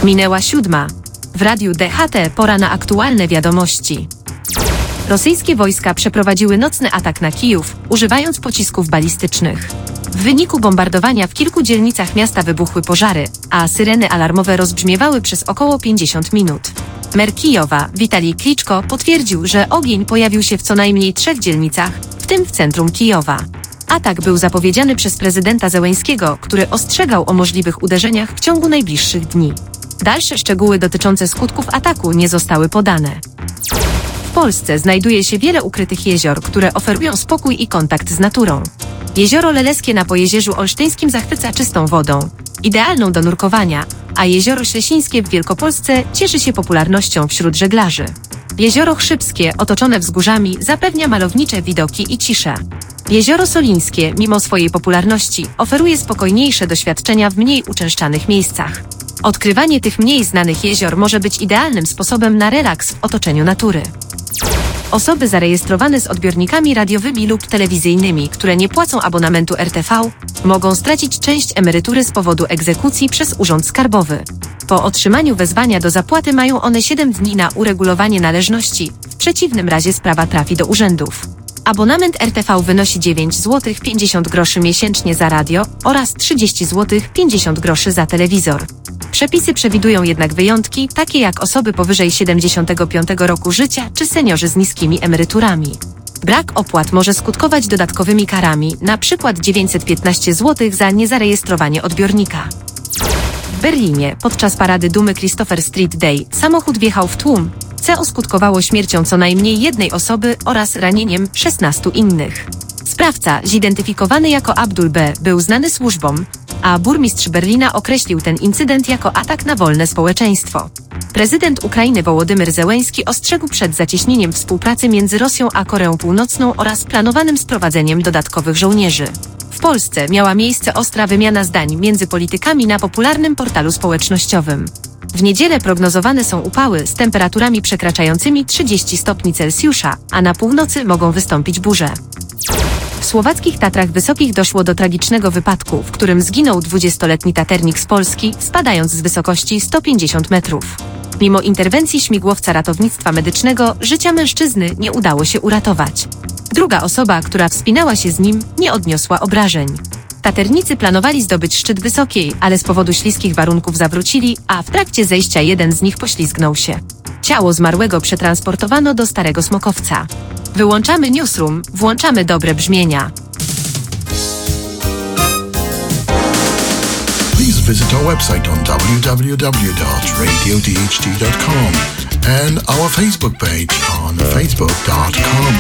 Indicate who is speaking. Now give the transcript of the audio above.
Speaker 1: Minęła 7. W radiu DHT pora na aktualne wiadomości. Rosyjskie wojska przeprowadziły nocny atak na Kijów, używając pocisków balistycznych. W wyniku bombardowania w kilku dzielnicach miasta wybuchły pożary, a syreny alarmowe rozbrzmiewały przez około 50 minut. Mer Kijowa, Witalij Kliczko, potwierdził, że ogień pojawił się w co najmniej 3 dzielnicach, w tym w centrum Kijowa. Atak był zapowiedziany przez prezydenta Zełeńskiego, który ostrzegał o możliwych uderzeniach w ciągu najbliższych dni. Dalsze szczegóły dotyczące skutków ataku nie zostały podane. W Polsce znajduje się wiele ukrytych jezior, które oferują spokój i kontakt z naturą. Jezioro Leleskie na Pojezierzu Olsztyńskim zachwyca czystą wodą, idealną do nurkowania, a jezioro Ślesińskie w Wielkopolsce cieszy się popularnością wśród żeglarzy. Jezioro Chrzybskie, otoczone wzgórzami, zapewnia malownicze widoki i ciszę. Jezioro Solińskie, mimo swojej popularności, oferuje spokojniejsze doświadczenia w mniej uczęszczanych miejscach. Odkrywanie tych mniej znanych jezior może być idealnym sposobem na relaks w otoczeniu natury. Osoby zarejestrowane z odbiornikami radiowymi lub telewizyjnymi, które nie płacą abonamentu RTV, mogą stracić część emerytury z powodu egzekucji przez Urząd Skarbowy. Po otrzymaniu wezwania do zapłaty mają one 7 dni na uregulowanie należności, w przeciwnym razie sprawa trafi do urzędów. Abonament RTV wynosi 9,50 zł miesięcznie za radio oraz 30,50 zł za telewizor. Przepisy przewidują jednak wyjątki, takie jak osoby powyżej 75 roku życia czy seniorzy z niskimi emeryturami. Brak opłat może skutkować dodatkowymi karami, np. 915 zł za niezarejestrowanie odbiornika. W Berlinie podczas parady dumy Christopher Street Day samochód wjechał w tłum, co skutkowało śmiercią co najmniej 1 osoby oraz ranieniem 16 innych. Sprawca, zidentyfikowany jako Abdul B., był znany służbom, a burmistrz Berlina określił ten incydent jako atak na wolne społeczeństwo. Prezydent Ukrainy Wołodymyr Zełeński ostrzegł przed zacieśnieniem współpracy między Rosją a Koreą Północną oraz planowanym sprowadzeniem dodatkowych żołnierzy. W Polsce miała miejsce ostra wymiana zdań między politykami na popularnym portalu społecznościowym. W niedzielę prognozowane są upały z temperaturami przekraczającymi 30 stopni Celsjusza, a na północy mogą wystąpić burze. W słowackich Tatrach Wysokich doszło do tragicznego wypadku, w którym zginął 20-letni taternik z Polski, spadając z wysokości 150 metrów. Mimo interwencji śmigłowca ratownictwa medycznego, życia mężczyzny nie udało się uratować. Druga osoba, która wspinała się z nim, nie odniosła obrażeń. Taternicy planowali zdobyć szczyt Wysokiej, ale z powodu śliskich warunków zawrócili, a w trakcie zejścia jeden z nich poślizgnął się. Ciało zmarłego przetransportowano do Starego Smokowca. Wyłączamy newsroom, włączamy dobre brzmienia.
Speaker 2: Please visit our website on www.radiodht.com and our Facebook page on facebook.com.